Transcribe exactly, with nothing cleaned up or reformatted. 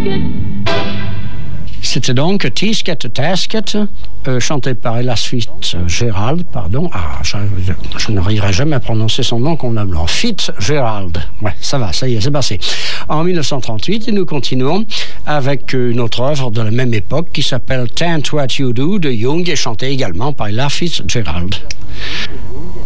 C'était donc Tisket Tasket, euh, chanté par Ella Fitzgerald, pardon. Ah, je, je n'arriverai jamais à prononcer son nom convenablement. Fitzgerald. Ouais, ça va, ça y est, c'est passé. En dix-neuf cent trente-huit, et nous continuons avec une autre œuvre de la même époque qui s'appelle Tant What You Do de Young et chantée également par Ella Fitzgerald.